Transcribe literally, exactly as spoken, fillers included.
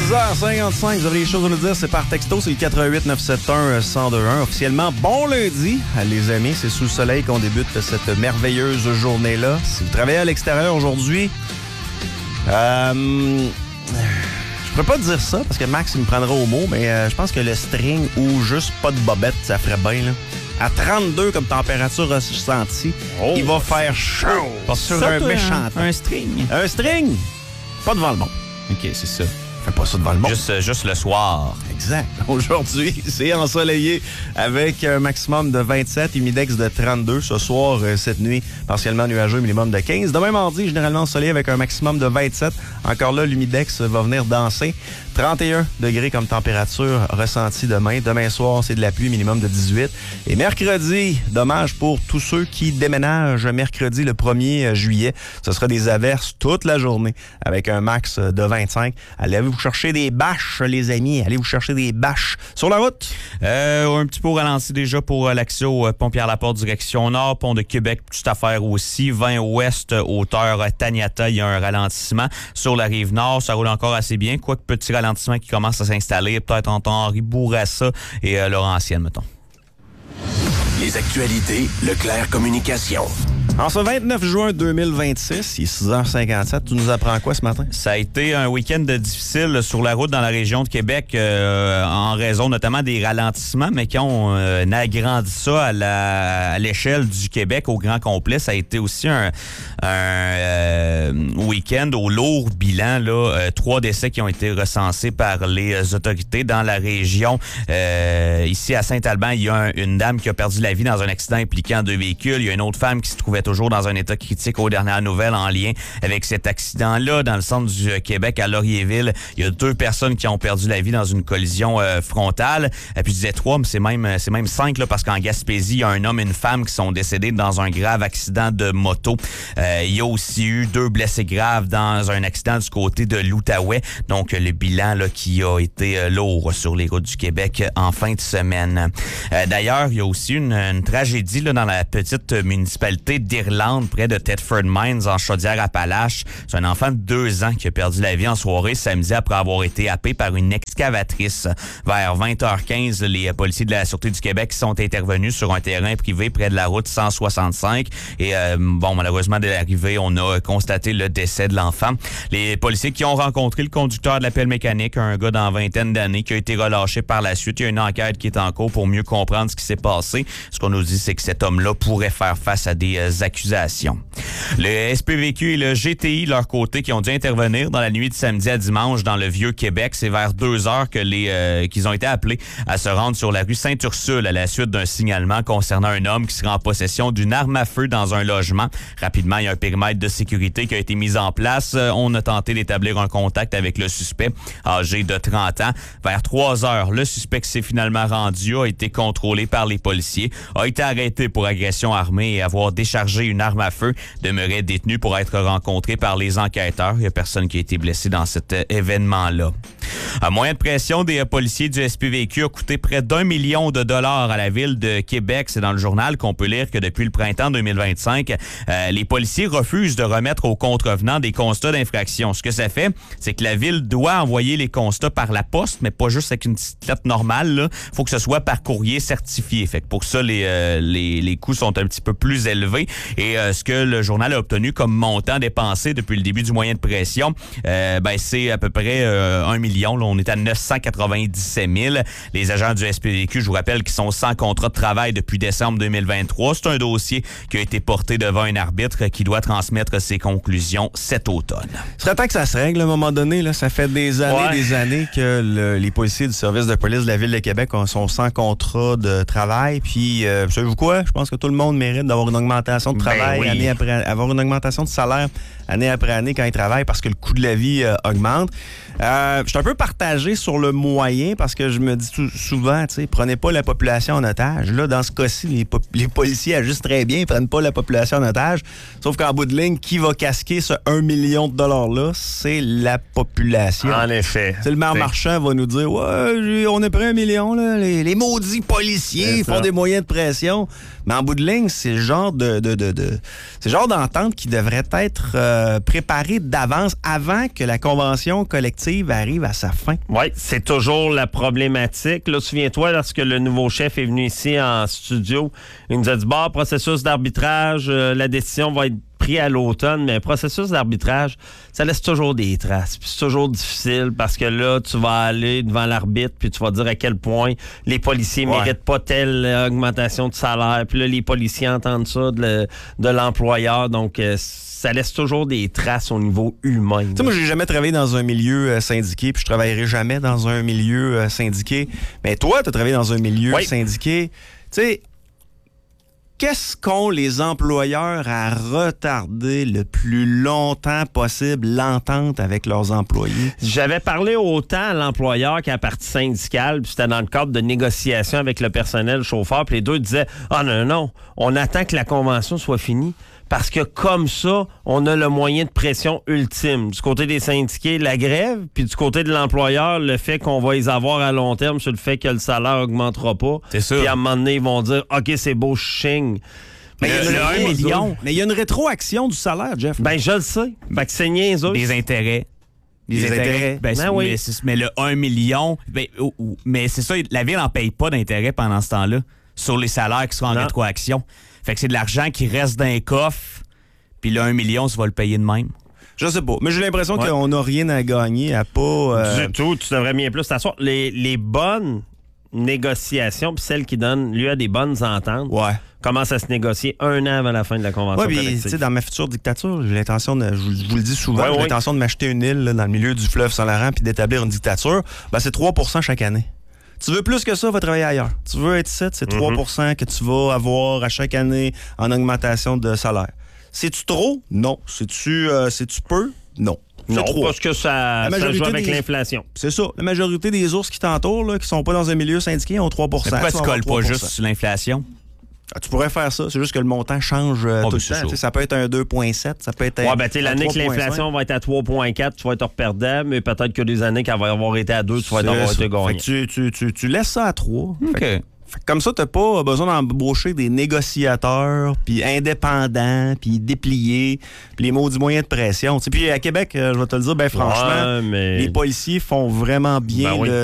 six heures cinquante-cinq, vous aurez des choses à nous dire, c'est par texto, c'est le quatre un huit neuf sept un un zéro deux un. Officiellement, bon lundi, les amis, c'est sous le soleil qu'on débute cette merveilleuse journée-là. Si vous travaillez à l'extérieur aujourd'hui, euh, je pourrais pas dire ça, parce que Max il me prendra au mot, mais euh, je pense que le string ou juste pas de bobette, ça ferait bien, là. À trente-deux comme température ressentie, oh, il va faire chaud. Pas sur ça, un toi, méchant un, un string. Un string? Pas devant le monde. OK, c'est ça. Fais pas ça devant le monde. Juste, juste le soir. Exact. Aujourd'hui, c'est ensoleillé avec un maximum de vingt-sept, humidex de trente-deux. Ce soir, cette nuit, partiellement nuageux, minimum de quinze. Demain mardi, généralement ensoleillé avec un maximum de vingt-sept. Encore là, l'humidex va venir danser. trente et un degrés comme température ressentie demain. Demain soir, c'est de la pluie, minimum de dix-huit. Et mercredi, dommage pour tous ceux qui déménagent mercredi le premier juillet. Ce sera des averses toute la journée avec un max de vingt-cinq. Allez-vous chercher des bâches, les amis? Allez vous chercher des bâches sur la route? Euh, un petit peu ralenti déjà pour l'accès au pont Pierre-Laporte, direction nord. Pont de Québec, petite affaire aussi. vingt ouest, hauteur Taniata, il y a un ralentissement. Sur la rive nord, ça roule encore assez bien. Quoique petit ralentissement qui commence à s'installer, peut-être entre Henri Bourassa et euh, Laurentienne, mettons. Les actualités, Leclerc Communication. En ce vingt-neuf juin deux mille vingt-six, il est six heures cinquante-sept, tu nous apprends quoi ce matin? Ça a été un week-end difficile sur la route dans la région de Québec euh, en raison notamment des ralentissements, mais qui ont euh, agrandi ça à, la, à l'échelle du Québec au grand complet. Ça a été aussi un, un euh, week-end au lourd bilan. Là, euh, trois décès qui ont été recensés par les autorités dans la région. Euh, ici à Saint-Alban, il y a un, une dame qui a perdu la vie dans un accident impliquant deux véhicules. Il y a une autre femme qui se trouvait toujours dans un état critique aux dernières nouvelles en lien avec cet accident-là. Dans le centre du Québec, à Laurierville, il y a deux personnes qui ont perdu la vie dans une collision euh, frontale. Et puis je disais trois, mais c'est même, c'est même cinq, là, parce qu'en Gaspésie, il y a un homme et une femme qui sont décédés dans un grave accident de moto. Euh, il y a aussi eu deux blessés graves dans un accident du côté de l'Outaouais. Donc, le bilan là, qui a été euh, lourd sur les routes du Québec en fin de semaine. Euh, d'ailleurs, il y a aussi une, une tragédie là, dans la petite municipalité d'Irlande, près de Thetford Mines, en Chaudière-Appalaches. C'est un enfant de deux ans qui a perdu la vie en soirée samedi après avoir été happé par une excavatrice. Vers vingt heures quinze, les policiers de la Sûreté du Québec sont intervenus sur un terrain privé près de la route cent soixante-cinq. Et euh, bon, malheureusement, dès l'arrivée, on a constaté le décès de l'enfant. Les policiers qui ont rencontré le conducteur de la pelle mécanique, un gars dans vingtaine d'années, qui a été relâché par la suite. Il y a une enquête qui est en cours pour mieux comprendre ce qui s'est passé. Ce qu'on nous dit, c'est que cet homme-là pourrait faire face à des euh, accusations. Le S P V Q et le G T I, leur côté, qui ont dû intervenir dans la nuit de samedi à dimanche dans le Vieux-Québec. C'est vers deux heures que les euh, qu'ils ont été appelés à se rendre sur la rue Sainte-Ursule à la suite d'un signalement concernant un homme qui serait en possession d'une arme à feu dans un logement. Rapidement, il y a un périmètre de sécurité qui a été mis en place. On a tenté d'établir un contact avec le suspect, âgé de trente ans. Vers trois heures, le suspect qui s'est finalement rendu a été contrôlé par les policiers, a été arrêté pour agression armée et avoir déchargé une arme à feu, demeurait détenu pour être rencontré par les enquêteurs. Il n'y a personne qui a été blessé dans cet événement-là. Un moyen de pression des policiers du S P V Q a coûté près d'un million de dollars à la ville de Québec. C'est dans le journal qu'on peut lire que depuis le printemps deux mille vingt-cinq, euh, les policiers refusent de remettre aux contrevenants des constats d'infraction. Ce que ça fait, c'est que la ville doit envoyer les constats par la poste, mais pas juste avec une petite lettre normale. Il faut que ce soit par courrier certifié. Fait que pour ça, les, euh, les, les coûts sont un petit peu plus élevés. Et euh, ce que le journal a obtenu comme montant dépensé depuis le début du moyen de pression, euh, ben, c'est à peu près euh, un million. Là, on est à neuf cent quatre-vingt-dix-sept mille. Les agents du S P V Q, je vous rappelle, qui sont sans contrat de travail depuis décembre deux mille vingt-trois. C'est un dossier qui a été porté devant un arbitre qui doit transmettre ses conclusions cet automne. Ce serait temps que ça se règle à un moment donné. Là. Ça fait des années ouais. des années que le, les policiers du service de police de la Ville de Québec sont sans contrat de travail. Puis, euh, savez-vous quoi? Je pense que tout le monde mérite d'avoir une augmentation de travail, ben oui. année après, avoir une augmentation de salaire année après année quand ils travaillent parce que le coût de la vie euh, augmente. Euh, je suis un peu partagé sur le moyen parce que je me dis tout, souvent, tu sais, prenez pas la population en otage. Là, dans ce cas-ci, les, po- les policiers agissent très bien, ils prennent pas la population en otage. Sauf qu'en bout de ligne, qui va casquer ce un million de dollars-là? C'est la population. En effet. T'sais, le maire Marchand va nous dire, ouais, on a pris un million, là. Les, les maudits policiers font des moyens de pression. Mais en bout de ligne, c'est le genre de, de, de, de c'est le genre d'entente qui devrait être euh, euh, préparé d'avance avant que la convention collective arrive à sa fin. Oui, c'est toujours la problématique. Là, souviens-toi, lorsque le nouveau chef est venu ici en studio, il nous a dit, bah, processus d'arbitrage, euh, la décision va être prise à l'automne, mais un processus d'arbitrage, ça laisse toujours des traces. Puis c'est toujours difficile parce que là, tu vas aller devant l'arbitre puis tu vas dire à quel point les policiers ouais. méritent pas telle augmentation de salaire. Puis là, les policiers entendent ça de, le, de l'employeur. Donc, euh, ça laisse toujours des traces au niveau humain. Tu sais, moi, j'ai jamais travaillé dans un milieu euh, syndiqué, puis je travaillerai jamais dans un milieu euh, syndiqué. Mais toi, tu as travaillé dans un milieu oui. syndiqué. Tu sais, qu'est-ce qu'ont les employeurs à retarder le plus longtemps possible l'entente avec leurs employés? J'avais parlé autant à l'employeur qu'à la partie syndicale, puis c'était dans le cadre de négociations avec le personnel chauffeur, puis les deux disaient « Ah non, non, on attend que la convention soit finie. » Parce que comme ça, on a le moyen de pression ultime. Du côté des syndiqués, la grève, puis du côté de l'employeur, le fait qu'on va les avoir à long terme sur le fait que le salaire augmentera pas. C'est ça. Puis à un moment donné, ils vont dire « OK, c'est beau, je signe. » Mais il y a un million. Mais il y a une rétroaction du salaire, Jeff. Ben, je le sais. Fait que c'est niaiseux. Des intérêts. Des Des intérêts. intérêts. Ben, Ben oui. mais, c'est- mais le un million, ben, ou- ou- mais c'est ça, la ville n'en paye pas d'intérêt pendant ce temps-là sur les salaires qui sont en Non. rétroaction. Fait que c'est de l'argent qui reste dans les coffres, puis le un million, tu vas le payer de même. Je sais pas. Mais j'ai l'impression Ouais. qu'on n'a rien à gagner à pas... euh, Du tout, tu devrais bien plus t'asseoir. Les, les bonnes négociations, puis celles qui donnent lieu à des bonnes ententes, Ouais. commencent à se négocier un an avant la fin de la convention Ouais, puis, tu collective. sais, dans ma future dictature, j'ai l'intention de, je vous, je vous le dis souvent, Ouais, j'ai ouais. l'intention de m'acheter une île là, dans le milieu du fleuve Saint-Laurent puis d'établir une dictature. Ben, c'est trois pour cent chaque année. Tu veux plus que ça, va travailler ailleurs. Tu veux être ici, c'est trois pour cent que tu vas avoir à chaque année en augmentation de salaire. C'est-tu trop? Non. C'est-tu euh, c'est-tu peu? Non. C'est Non, trop. parce que ça, La ça majorité joue avec des- l'inflation. C'est ça. La majorité des ours qui t'entourent, là, qui sont pas dans un milieu syndiqué, ont trois pour cent. Mais pourquoi tu vas avoir colles trois pas pour cent. juste sur l'inflation? Ah, tu pourrais faire ça. C'est juste que le montant change euh, Oh, tout ben, le c'est temps. ça. Tu sais, ça peut être un deux virgule sept, ça peut être un. Ouais, ben, tu sais, un l'année que trois virgule cinq. l'inflation va être à trois virgule quatre, tu vas être perdant, mais peut-être que des années qu'elle va avoir été à deux, tu vas C'est avoir ça. été Fait gagnant. que tu, tu, tu, tu laisses ça à trois. OK. Fait que- fait que comme ça, t'as pas besoin d'embaucher des négociateurs, puis indépendants, puis dépliés, puis les maudits moyens de pression. Tu sais, puis à Québec, euh, je vais te le dire, ben franchement, Ouais, mais- les policiers font vraiment bien Ben oui. le